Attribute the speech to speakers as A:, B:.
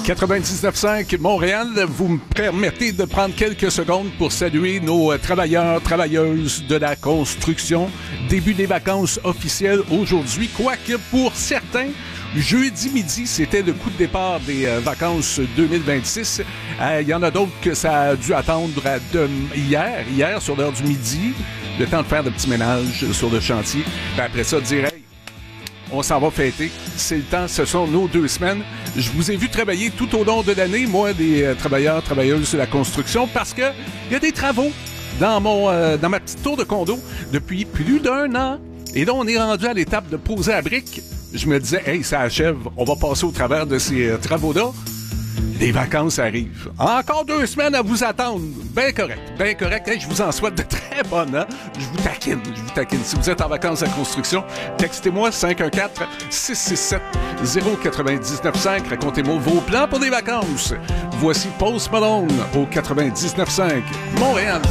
A: 99.5 Montréal, vous me permettez de prendre quelques secondes pour saluer nos travailleurs, travailleuses de la construction. Début des vacances officielles aujourd'hui, quoique pour certains, jeudi midi, c'était le coup de départ des vacances 2026. Il y en a d'autres que ça a dû attendre hier sur l'heure du midi, le temps de faire le petit ménage sur le chantier. Puis après ça, direct. On s'en va fêter. C'est le temps, ce sont nos 2 semaines. Je vous ai vu travailler tout au long de l'année, moi, des travailleurs, travailleuses de la construction, parce que il y a des travaux dans ma petite tour de condo depuis plus d'1 an. Et là, on est rendu à l'étape de poser la brique. Je me disais, hey, ça achève, on va passer au travers de ces travaux-là. Les vacances arrivent. Encore 2 semaines à vous attendre. Bien correct, bien correct. Hey, je vous en souhaite de très bonnes, hein? Je vous taquine. Si vous êtes en vacances à construction, textez-moi 514-667-099.5. Racontez-moi vos plans pour des vacances. Voici Post Malone au 99.5 Montréal.